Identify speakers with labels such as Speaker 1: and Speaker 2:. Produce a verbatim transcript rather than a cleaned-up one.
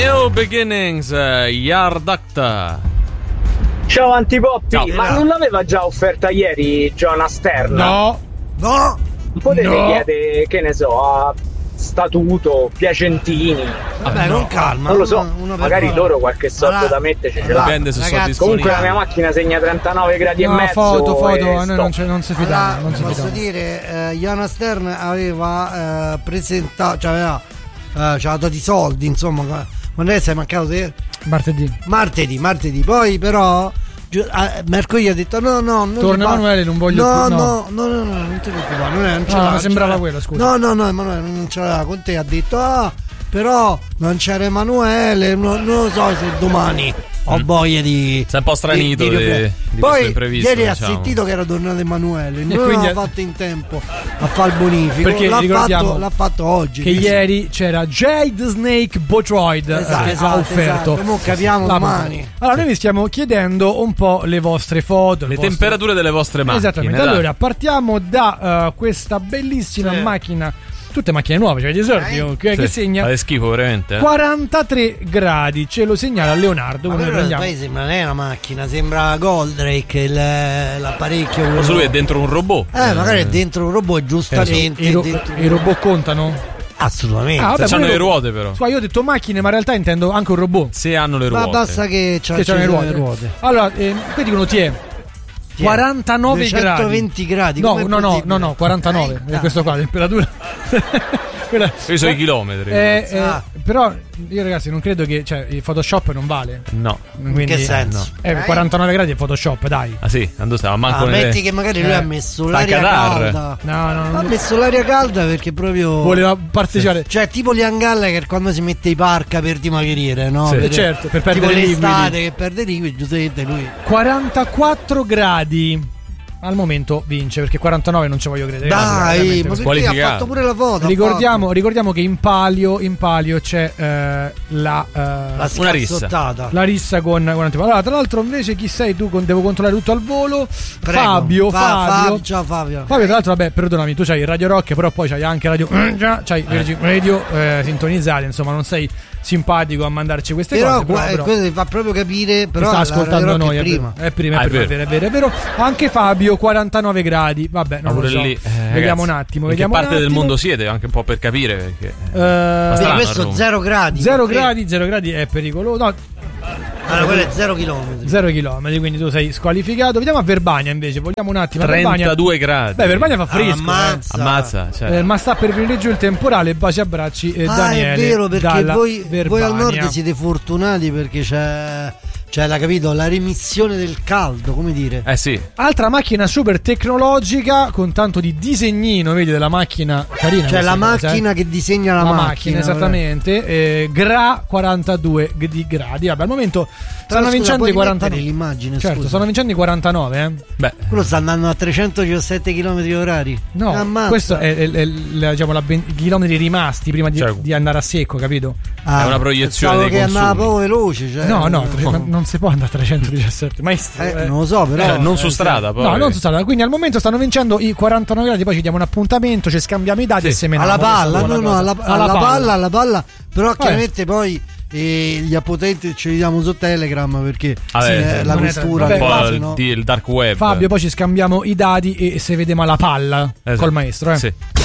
Speaker 1: New Beginnings, Yard Act.
Speaker 2: Ciao Antipoppi,
Speaker 1: Ciao.
Speaker 2: ma non l'aveva già offerta ieri Jonas Stern?
Speaker 3: No, no.
Speaker 2: Potete
Speaker 3: no.
Speaker 2: chiedere, che ne so, a Statuto, Piacentini.
Speaker 4: Vabbè,
Speaker 3: no.
Speaker 4: con calma.
Speaker 2: Non lo so,
Speaker 4: uno, uno
Speaker 2: magari
Speaker 4: per
Speaker 2: loro qualche soldo
Speaker 4: allora,
Speaker 2: da mettere ce
Speaker 4: allora,
Speaker 2: l'ha.
Speaker 1: Dipende se sono
Speaker 4: ragazzi,
Speaker 1: disponibili.
Speaker 2: Comunque la mia macchina segna trentanove gradi
Speaker 3: No,
Speaker 2: e mezzo.
Speaker 3: foto, foto,
Speaker 2: e
Speaker 3: a noi non, c'è, non si fidiamo.
Speaker 4: allora,
Speaker 3: Non si
Speaker 4: posso
Speaker 3: fidiamo.
Speaker 4: dire, eh, Jonas Stern aveva eh, presentato, cioè aveva eh, ci ha dato i soldi, insomma, quando è sei mancato te?
Speaker 3: Martedì.
Speaker 4: Martedì, martedì. Poi però Gio- ah, mercoledì ha detto no no non
Speaker 3: Torna
Speaker 4: ti
Speaker 3: Emanuele, non voglio
Speaker 4: no,
Speaker 3: più,
Speaker 4: no no no no non ti preoccupare, non, è, non ce
Speaker 3: No,
Speaker 4: l'ha,
Speaker 3: mi
Speaker 4: non
Speaker 3: sembrava
Speaker 4: ce l'ha.
Speaker 3: quello, scusa.
Speaker 4: no no no Emanuele non ce l'aveva con te, ha detto ah però non c'era Emanuele, non, non lo so se domani ho
Speaker 1: Mm.
Speaker 4: voglia di
Speaker 1: Sei un po' stranito
Speaker 4: di- di-
Speaker 1: di- di questo
Speaker 4: poi
Speaker 1: imprevisto,
Speaker 4: ieri ha
Speaker 1: diciamo.
Speaker 4: sentito che era tornato Emanuele, non
Speaker 3: quindi-
Speaker 4: l'ha fatto in tempo a fare il bonifico,
Speaker 3: Perché
Speaker 4: l'ha,
Speaker 3: ricordiamo
Speaker 4: fatto, l'ha fatto oggi
Speaker 3: Che ieri c'era Jade Snake Botroid
Speaker 4: Esatto,
Speaker 3: che
Speaker 4: esatto,
Speaker 3: ha offerto.
Speaker 4: esatto. Mo capiamo
Speaker 3: La-
Speaker 4: domani.
Speaker 3: Allora, noi vi stiamo chiedendo un po' le vostre foto,
Speaker 1: Le
Speaker 3: vostre-
Speaker 1: temperature delle vostre macchine.
Speaker 3: Esattamente.
Speaker 1: dai.
Speaker 3: Allora, partiamo da uh, questa bellissima
Speaker 4: Sì.
Speaker 3: macchina. Tutte macchine nuove, cioè di esordi, ok, che
Speaker 1: Sì,
Speaker 3: segna
Speaker 1: fate schifo veramente. eh.
Speaker 3: quarantatré gradi. Ce lo segnala Leonardo.
Speaker 4: Ma
Speaker 3: come
Speaker 4: quello
Speaker 3: prendiamo.
Speaker 4: poi sembra, non è una macchina, sembra Goldrake, il, l'apparecchio. quello-
Speaker 1: Forse lui è dentro un robot.
Speaker 4: Eh, magari è dentro un robot, giustamente.
Speaker 3: I, ro-
Speaker 4: dentro-
Speaker 3: i robot contano?
Speaker 4: Assolutamente.
Speaker 3: Ah, vabbè,
Speaker 1: Se hanno
Speaker 3: pure
Speaker 1: le
Speaker 3: ro-
Speaker 1: ruote però.
Speaker 3: Qua io ho detto macchine, ma in realtà intendo anche un robot.
Speaker 1: Se hanno le
Speaker 4: Ma
Speaker 1: ruote.
Speaker 4: basta che c'ha
Speaker 3: Che c'ha le
Speaker 4: acceso
Speaker 3: ruote. Allora, eh, qui dicono ti è
Speaker 4: Ti è
Speaker 3: quarantanove gradi.
Speaker 4: duecentoventi gradi.
Speaker 3: No,
Speaker 4: com'è
Speaker 3: no, no,
Speaker 4: possibile?
Speaker 3: no, no, quarantanove.
Speaker 4: Eh,
Speaker 3: È questo qua, la temperatura. Quella-
Speaker 1: Questi sono i chilometri.
Speaker 3: Eh, eh,
Speaker 4: Ah.
Speaker 3: però io ragazzi non credo che, cioè, il Photoshop non vale.
Speaker 1: No.
Speaker 3: Quindi,
Speaker 4: che senso?
Speaker 3: no. Eh, quarantanove gradi è Photoshop, dai.
Speaker 1: Ah sì, quando stava manco
Speaker 4: Ah,
Speaker 1: nelle-
Speaker 4: metti che magari lui
Speaker 3: Eh,
Speaker 4: ha messo
Speaker 1: sta
Speaker 4: l'aria
Speaker 1: a Qatar.
Speaker 4: calda.
Speaker 3: No, no,
Speaker 4: Ha
Speaker 3: no.
Speaker 4: messo l'aria calda perché proprio
Speaker 3: Voleva partecipare.
Speaker 4: Cioè tipo Liam Gallagher quando si mette i parca per dimagrire, no?
Speaker 1: Sì,
Speaker 4: Per-
Speaker 3: certo, per
Speaker 4: tipo
Speaker 3: perdere i
Speaker 4: l'estate
Speaker 3: liquidi.
Speaker 4: che perde i liquidi, giustamente lui.
Speaker 3: quarantaquattro gradi. Al momento vince perché quarantanove non ci voglio credere.
Speaker 4: Dai,
Speaker 3: veramente.
Speaker 4: ma perché ha
Speaker 1: squalificato.
Speaker 4: fatto pure la foto? ha
Speaker 3: ricordiamo, ricordiamo che in palio, in palio c'è eh, la, eh,
Speaker 4: fatto la
Speaker 1: una rissa.
Speaker 4: scazzottata.
Speaker 3: la rissa con, con Antipolo. Allora, tra l'altro, invece, chi sei tu? Con- Devo controllare tutto al volo.
Speaker 4: Prego.
Speaker 3: Fabio,
Speaker 4: Va,
Speaker 3: Fabio.
Speaker 4: Fab- ciao Fabio.
Speaker 3: Fabio, tra l'altro, vabbè, perdonami, tu c'hai il Radio Rock, però poi c'hai anche Radio. C'hai Virgin Radio eh, sintonizzate, insomma, non sei simpatico a mandarci queste
Speaker 4: Però,
Speaker 3: cose.
Speaker 4: qua-
Speaker 3: però,
Speaker 4: questo ti fa proprio capire.
Speaker 3: Ti
Speaker 4: Però
Speaker 3: sta
Speaker 4: la
Speaker 3: ascoltando
Speaker 4: Radio Rock
Speaker 3: noi,
Speaker 4: è
Speaker 3: è
Speaker 4: prima.
Speaker 3: prima. È prima,
Speaker 1: Ah,
Speaker 3: è
Speaker 1: è
Speaker 3: prima, è
Speaker 1: vero.
Speaker 3: vero, è vero, è vero. Anche Fabio, quarantanove gradi. Vabbè, non
Speaker 1: Ma
Speaker 3: lo
Speaker 1: pure
Speaker 3: so.
Speaker 1: lì, eh,
Speaker 3: Vediamo
Speaker 1: ragazzi,
Speaker 3: un attimo.
Speaker 1: in che
Speaker 3: Vediamo
Speaker 1: parte
Speaker 3: un
Speaker 1: del
Speaker 3: attimo.
Speaker 1: mondo siete? Anche un po' per capire perché.
Speaker 3: Eh,
Speaker 4: Vedi,
Speaker 1: strano,
Speaker 4: questo
Speaker 1: Roma.
Speaker 4: zero gradi.
Speaker 3: zero
Speaker 4: ma-
Speaker 3: gradi, zero gradi è pericoloso. No,
Speaker 4: Allora, quello è zero chilometri.
Speaker 3: zero chilometri, quindi tu sei squalificato. Vediamo a Verbania invece. Vogliamo un attimo. a Verbania.
Speaker 1: trentadue gradi.
Speaker 3: Beh, Verbania fa fresco.
Speaker 4: Ammazza.
Speaker 1: Ammazza, cioè.
Speaker 3: eh. Eh, ma sta per venire giù il temporale. Baci e abbracci. Eh,
Speaker 4: Ah,
Speaker 3: Daniele.
Speaker 4: è vero, perché
Speaker 3: dalla
Speaker 4: voi, voi al
Speaker 3: Verbania.
Speaker 4: nord siete fortunati perché c'è, c'è la, capito, la remissione del caldo, come dire.
Speaker 1: Eh sì.
Speaker 3: Altra macchina super tecnologica con tanto di disegnino, vedi, della macchina carina.
Speaker 4: Cioè la
Speaker 3: questa cosa, eh.
Speaker 4: macchina che disegna la,
Speaker 3: La
Speaker 4: macchina.
Speaker 3: macchina, esattamente. Eh, Gra quarantadue g- di gradi. Vabbè, al momento stanno
Speaker 4: Scusa,
Speaker 3: vincendo
Speaker 4: puoi
Speaker 3: i quarantanove.
Speaker 4: rimettere l'immagine,
Speaker 3: Certo,
Speaker 4: scusa.
Speaker 3: stanno vincendo i quarantanove, eh.
Speaker 1: Beh,
Speaker 4: Quello sta andando a trecentodiciassette chilometri orari.
Speaker 3: No,
Speaker 4: Ammazza.
Speaker 3: questo è, è- è- la- diciamo, la ben- i chilometri rimasti prima di,
Speaker 1: Cioè,
Speaker 3: di andare a secco, capito?
Speaker 4: Ah,
Speaker 1: è una proiezione
Speaker 4: pensavo
Speaker 1: dei
Speaker 4: che andava
Speaker 1: consumi.
Speaker 4: proprio veloce. Cioè,
Speaker 3: No, no, tre-
Speaker 4: no.
Speaker 3: ma non si può andare a trecentodiciassette, maestro.
Speaker 4: Eh,
Speaker 3: eh.
Speaker 4: non lo so, però.
Speaker 1: Cioè, non
Speaker 4: eh,
Speaker 1: su
Speaker 4: sì.
Speaker 1: strada poi.
Speaker 3: No, non su strada. Quindi al momento stanno vincendo i quarantanove gradi. Poi ci diamo un appuntamento, ci scambiamo i dati
Speaker 1: Sì.
Speaker 3: e semeniamo.
Speaker 4: Alla
Speaker 3: Questa
Speaker 4: palla,
Speaker 3: è buona
Speaker 4: no, no,
Speaker 3: cosa.
Speaker 4: alla,
Speaker 3: Alla
Speaker 4: alla
Speaker 3: palla.
Speaker 4: palla, alla palla. Però chiaramente poi eh, gli appotenti ce li diamo su Telegram perché
Speaker 1: Vabbè,
Speaker 4: sì,
Speaker 1: sì,
Speaker 4: eh, la
Speaker 3: non è
Speaker 4: questura
Speaker 3: tanto.
Speaker 1: un
Speaker 4: le
Speaker 1: po'
Speaker 4: cose,
Speaker 1: il,
Speaker 4: no?
Speaker 1: il dark web.
Speaker 3: Fabio, poi ci scambiamo i dati e se vediamo alla palla
Speaker 1: Esatto.
Speaker 3: col maestro, eh.
Speaker 1: Sì.